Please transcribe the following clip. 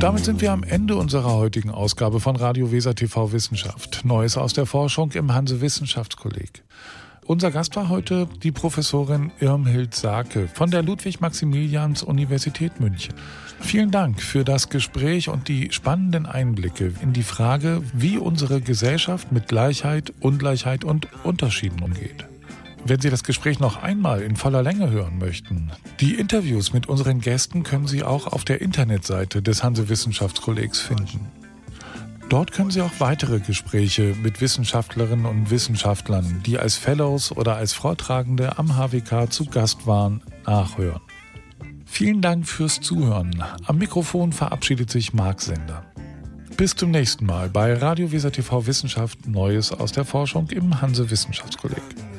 Damit sind wir am Ende unserer heutigen Ausgabe von Radio Weser TV Wissenschaft. Neues aus der Forschung im Hanse-Wissenschaftskolleg. Unser Gast war heute die Professorin Irmhild Sake von der Ludwig-Maximilians-Universität München. Vielen Dank für das Gespräch und die spannenden Einblicke in die Frage, wie unsere Gesellschaft mit Gleichheit, Ungleichheit und Unterschieden umgeht. Wenn Sie das Gespräch noch einmal in voller Länge hören möchten, die Interviews mit unseren Gästen können Sie auch auf der Internetseite des Hanse-Wissenschaftskollegs finden. Dort können Sie auch weitere Gespräche mit Wissenschaftlerinnen und Wissenschaftlern, die als Fellows oder als Vortragende am HWK zu Gast waren, nachhören. Vielen Dank fürs Zuhören. Am Mikrofon verabschiedet sich Marc Sender. Bis zum nächsten Mal bei Radio Weser TV Wissenschaft Neues aus der Forschung im Hanse-Wissenschaftskolleg.